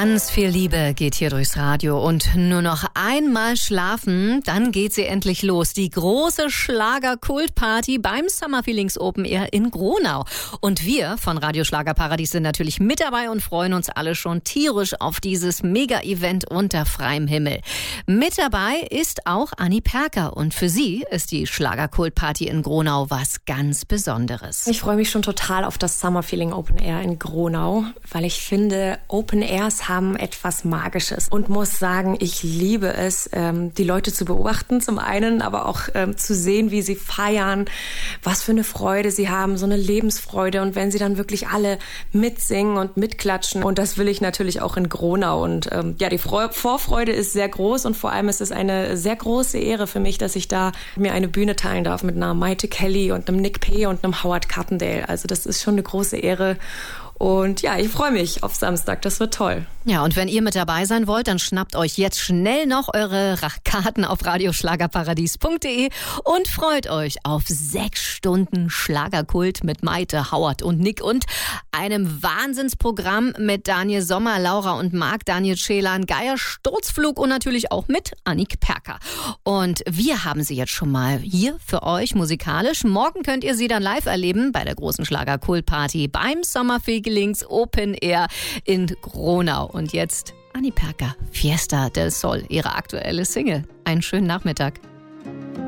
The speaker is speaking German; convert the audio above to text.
Ganz viel Liebe geht hier durchs Radio und nur noch einmal schlafen, dann geht sie endlich los. Die große Schlager-Kultparty beim Summer Feelings Open Air in Gronau. Und wir von Radio Schlagerparadies sind natürlich mit dabei und freuen uns alle schon tierisch auf dieses Mega-Event unter freiem Himmel. Mit dabei ist auch Anni Perker und für sie ist die Schlager-Kultparty in Gronau was ganz Besonderes. Ich freue mich schon total auf das Summer Feeling Open Air in Gronau, weil ich finde, Open Airs haben etwas Magisches und muss sagen, ich liebe es, die Leute zu beobachten zum einen, aber auch zu sehen, wie sie feiern, was für eine Freude sie haben, so eine Lebensfreude und wenn sie dann wirklich alle mitsingen und mitklatschen und das will ich natürlich auch in Gronau und die Vorfreude ist sehr groß und vor allem ist es eine sehr große Ehre für mich, dass ich da mir eine Bühne teilen darf mit einer Maite Kelly und einem Nick P. und einem Howard Carpendale, also das ist schon eine große Ehre. Und ja, ich freue mich auf Samstag, das wird toll. Ja, und wenn ihr mit dabei sein wollt, dann schnappt euch jetzt schnell noch eure Karten auf radioschlagerparadies.de und freut euch auf 6 Stunden Schlagerkult mit Maite, Howard und Nick und einem Wahnsinnsprogramm mit Daniel Sommer, Laura und Marc, Daniel Schelan, Geier, Sturzflug und natürlich auch mit Anni Perker. Und wir haben sie jetzt schon mal hier für euch musikalisch. Morgen könnt ihr sie dann live erleben bei der großen Schlagerkult-Party beim Summer Feelings Open Air in Gronau. Und jetzt Anni Perker, Fiesta del Sol, ihre aktuelle Single. Einen schönen Nachmittag.